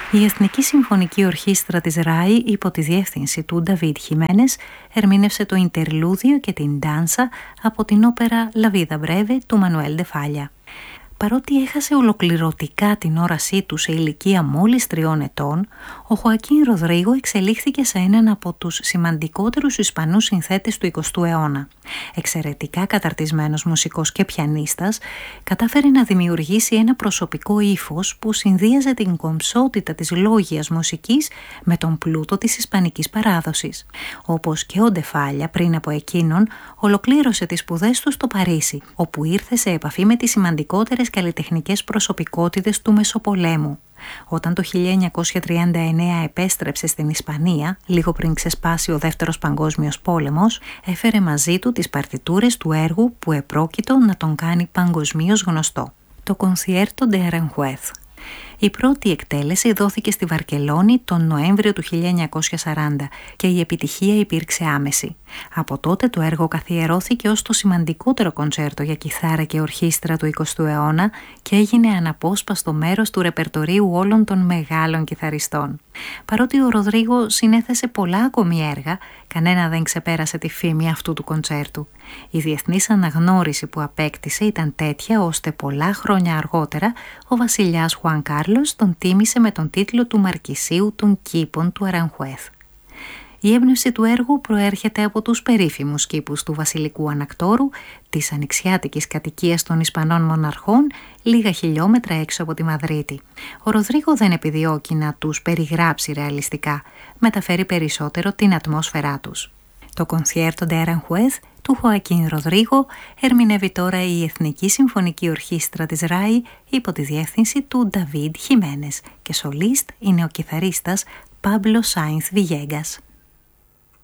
Η Εθνική Συμφωνική Ορχήστρα της ΡΑΗ υπό τη διεύθυνση του Νταβίντ Χιμένες ερμήνευσε το Ιντερλούδιο και την Ντάνσα από την όπερα «La Vida Breve» του Μανουέλ ντε Φάλια. Παρότι έχασε ολοκληρωτικά την όρασή του σε ηλικία μόλις 3 ετών, ο Χοακίν Ροδρίγο εξελίχθηκε σε έναν από τους σημαντικότερους Ισπανούς συνθέτες του 20ου αιώνα. Εξαιρετικά καταρτισμένος μουσικός και πιανίστας, κατάφερε να δημιουργήσει ένα προσωπικό ύφος που συνδύαζε την κομψότητα της λόγιας μουσικής με τον πλούτο της ισπανικής παράδοσης. Όπως και ο ντε Φάλια πριν από εκείνον, ολοκλήρωσε τις σπουδές του στο Παρίσι, όπου ήρθε σε επαφή με τις σημαντικότερες καλλιτεχνικές προσωπικότητες του Μεσοπολέμου. Όταν το 1939 επέστρεψε στην Ισπανία, λίγο πριν ξεσπάσει ο Δεύτερος Παγκόσμιος Πόλεμος, έφερε μαζί του τις παρτιτούρες του έργου που επρόκειτο να τον κάνει παγκοσμίως γνωστό, το Concierto de Aranjuez. Η πρώτη εκτέλεση δόθηκε στη Βαρκελόνη τον Νοέμβριο του 1940 και η επιτυχία υπήρξε άμεση. Από τότε το έργο καθιερώθηκε ως το σημαντικότερο κοντσέρτο για κιθάρα και ορχήστρα του 20ου αιώνα και έγινε αναπόσπαστο μέρος του ρεπερτορίου όλων των μεγάλων κιθαριστών. Παρότι ο Ροδρίγο συνέθεσε πολλά ακόμη έργα, κανένα δεν ξεπέρασε τη φήμη αυτού του κοντσέρτου. Η διεθνής αναγνώριση που απέκτησε ήταν τέτοια ώστε πολλά χρόνια αργότερα ο βασιλιάς Χουάν Κάρλος τον τίμησε με τον τίτλο του Μαρκισίου των Κήπων του Αρανχουέθ. Η έμπνευση του έργου προέρχεται από τους περίφημους κήπους του βασιλικού ανακτόρου, της ανοιξιάτικης κατοικίας των Ισπανών μοναρχών, λίγα χιλιόμετρα έξω από τη Μαδρίτη. Ο Ροδρίγο δεν επιδιώκει να τους περιγράψει ρεαλιστικά, μεταφέρει περισσότερο την ατμόσφαιρά τους. Το Concierto de Aranjuez του Χοακίν Ροδρίγο ερμηνεύει τώρα η Εθνική Συμφωνική Ορχήστρα της ΡΑΗ υπό τη διεύθυνση του Νταβίντ Χιμένες και σολίστ είναι ο κιθαρίστας Πάμπλο Σάινθ Βιγέγκας.